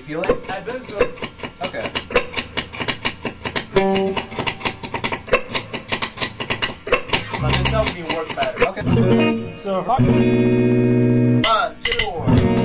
feel it? I don't feel it. Okay. But this helped me work better. Okay. So,